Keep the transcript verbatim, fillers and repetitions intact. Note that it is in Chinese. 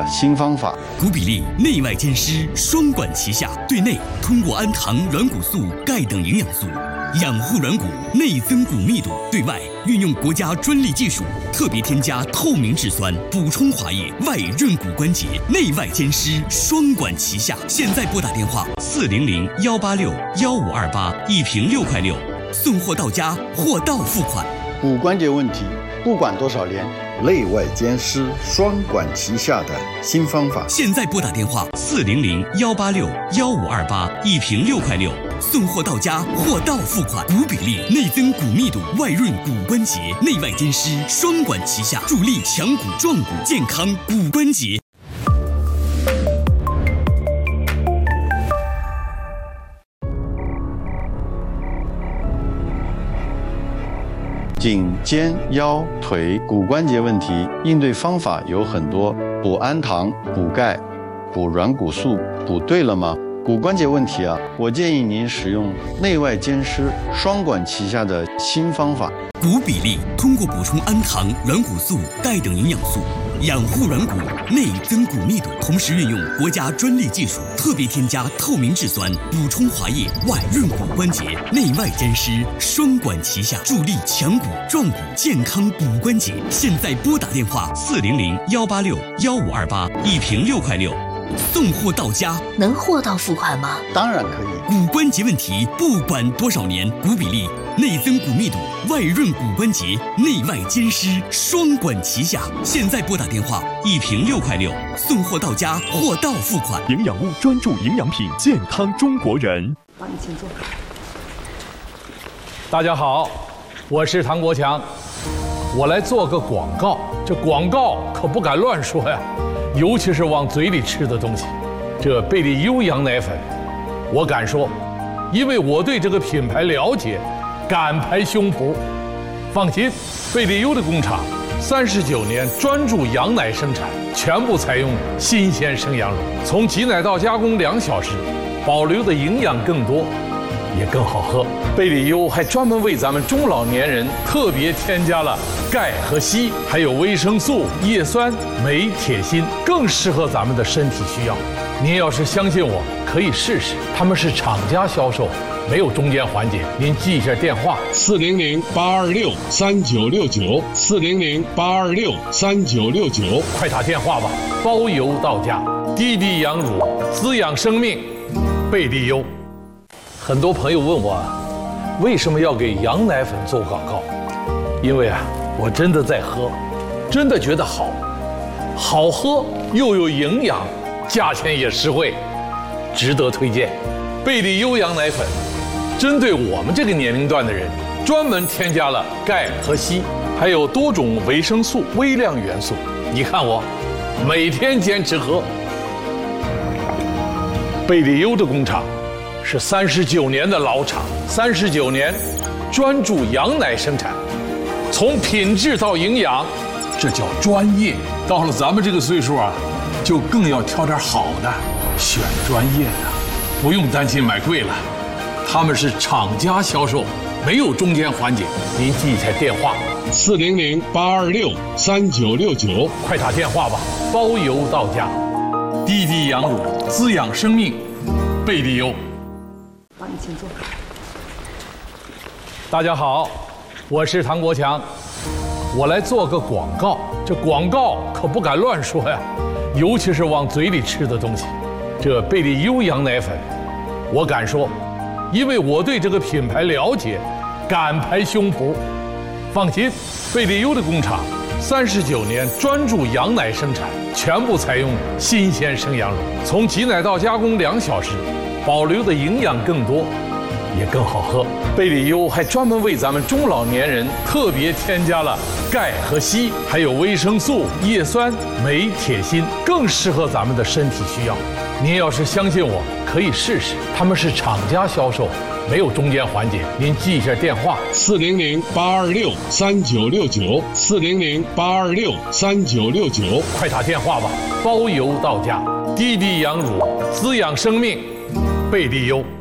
新方法。 古比利内外兼施，双管齐下。对内通过氨糖、软骨素、钙等营养素养护软骨，内增骨密度；对外运用国家专利技术，特别添加透明质酸，补充滑液，外润骨关节，内外兼施，双管齐下。现在拨打电话四零零幺八六幺五二八，一瓶六块六，送货到家，货到付款。 骨关节问题，不管多少年， 内外兼施，双管齐下的新方法。 现在拨打电话四零零幺八六幺五二八，一瓶六块六，送货到家，货到付款。骨比利内增骨密度，外润骨关节，内外兼施，双管齐下，助力强骨壮骨，健康骨关节。 颈、肩、腰、腿骨关节问题，应对方法有很多。补氨糖、补钙、补软骨素，补对了吗？骨关节问题啊，我建议您使用内外兼施、双管齐下的新方法。 骨比利通过补充氨糖、软骨素、钙等营养素，养护软骨，内增骨密度，同时运用国家专利技术，特别添加透明质酸，补充滑液，外润骨关节，内外兼施，双管齐下，助力强骨壮骨，健康骨关节。现在拨打电话四零零幺八六幺五二八，一瓶六块六，送货到家。 能货到付款吗？ 当然可以。 骨关节问题，不管多少年，骨比利内增骨密度，外润骨关节，内外兼施，双管齐下。现在拨打电话，一瓶六块六，送货到家，货到付款。 营养屋专注营养品，健康中国人。 好，你请坐。 大家好，我是唐国强，我来做个广告。这广告可不敢乱说呀，尤其是往嘴里吃的东西。这贝利优羊奶粉，我敢说，因为我对这个品牌了解，敢拍胸脯。放心，贝利优的工厂三十九年专注羊奶生产，全部采用新鲜生羊乳，从挤奶到加工两小时，保留的营养更多，也更好喝。贝利优还专门为咱们中老年人特别添加了钙和硒，还有维生素、叶酸、镁、铁、锌，更适合咱们的身体需要。您要是相信我，可以试试。他们是厂家销售，没有中间环节。您记一下电话： 四零零八二六三九六九，四零零八二六三九六九， 快打电话吧，包邮到家。滴滴羊乳，滋养生命，贝利优。很多朋友问我，为什么要给羊奶粉做广告？因为啊，我真的在喝，真的觉得好，好喝又有营养，价钱也实惠，值得推荐。贝利优羊奶粉针对我们这个年龄段的人，专门添加了钙和硒，还有多种维生素、微量元素。你看我每天坚持喝。贝利优的工厂是三十九年的老厂，三十九年专注羊奶生产，从品质到营养，这叫专业。到了咱们这个岁数啊，就更要挑点好的，选专业的，不用担心买贵了。他们是厂家销售，没有中间环节。您记一下电话： 四零零八二六三九六九， 快打电话吧，包邮到家。滴滴羊乳，滋养生命，贝利优。 好，你请坐。 大家好，我是唐国强，我来做个广告。这广告可不敢乱说呀，尤其是往嘴里吃的东西。这贝利优羊奶粉，我敢说，因为我对这个品牌了解，敢拍胸脯。放心，贝利优的工厂三十九年专注羊奶生产，全部采用新鲜生羊乳，从挤奶到加工两小时，保留的营养更多，也更好喝。贝利优还专门为咱们中老年人特别添加了钙和硒，还有维生素、叶酸、镁、铁、锌，更适合咱们的身体需要。您要是相信我，可以试试。他们是厂家销售，没有中间环节。您记一下电话： 四零零八二六三九六九，四零零八二六三九六九， 快打电话吧，包邮到家。滴滴羊乳，滋养生命，贝利优。